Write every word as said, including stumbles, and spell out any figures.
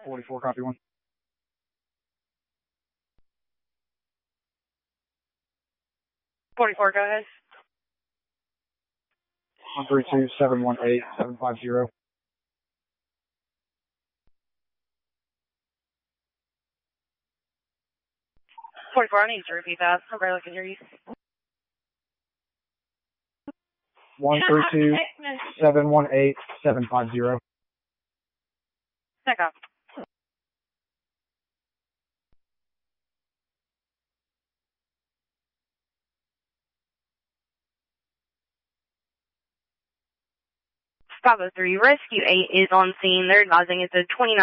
forty-four, copy one. forty-four, go ahead. one three two, seven one eight, seven five zero. forty-four, I need to repeat that. I barely can hear you. one three two, seven one eight, seven five zero. Check off. five oh three, Rescue eight is on scene. They're advising it's a twenty-nine